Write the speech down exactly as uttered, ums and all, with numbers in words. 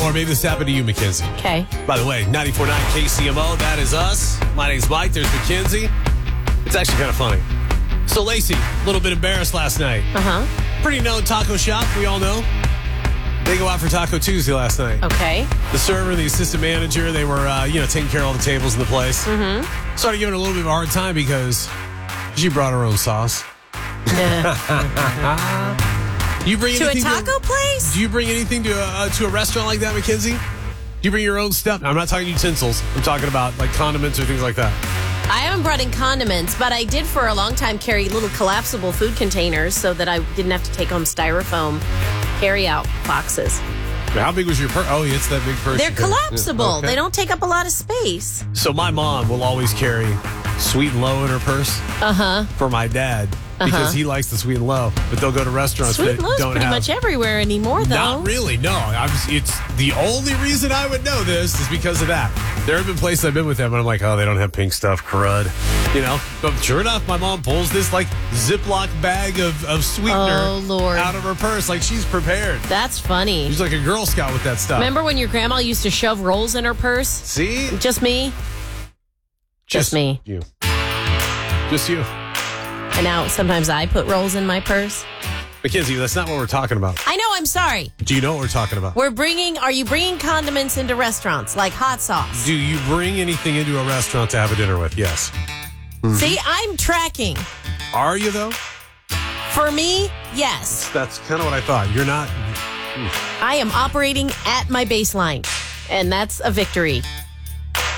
Or maybe this happened to you, Mackenzie. Okay. By the way, ninety-four point nine K C M O, that is us. My name's Mike. There's Mackenzie. It's actually kind of funny. So, Lacey, a little bit embarrassed last night. Uh-huh. Pretty known taco shop, we all know. They go out for Taco Tuesday last night. Okay. The server, the assistant manager, they were, uh, you know, taking care of all the tables in the place. Mm-hmm. Started giving her a little bit of a hard time because she brought her own sauce. You bring to a anything taco to, place? Do you bring anything to a, uh, to a restaurant like that, Mackenzie? Do you bring your own stuff? I'm not talking utensils. I'm talking about like condiments or things like that. I haven't brought in condiments, but I did for a long time carry little collapsible food containers so that I didn't have to take home styrofoam carry-out boxes. How big was your purse? Oh, it's that big purse. They're collapsible. Okay. They don't take up a lot of space. So my mom will always carry sweet and low in her purse Uh-huh. for my dad because Uh-huh. he likes the sweet and low, but they'll go to restaurants Sweet that and low's don't pretty have. much everywhere anymore, though. Not really, no. I'm, it's the only reason I would know this is because of that. There have been places I've been with them, and I'm like, oh, they don't have pink stuff, crud. You know? But sure enough, my mom pulls this, like, Ziploc bag of, of sweetener Oh, Lord. out of her purse. Like, she's prepared. That's funny. She's like a Girl Scout with that stuff. Remember when your grandma used to shove rolls in her purse? See? Just me? Just me. You. Just you. And now sometimes I put rolls in my purse. Mackenzie, that's not what we're talking about. I know, I'm sorry. Do you know what we're talking about? We're bringing, are you bringing condiments into restaurants, like hot sauce? Do you bring anything into a restaurant to have a dinner with? Yes. Mm-hmm. See, I'm tracking. Are you, though? For me, yes. That's kind of what I thought. You're not. I am operating at my baseline, and that's a victory.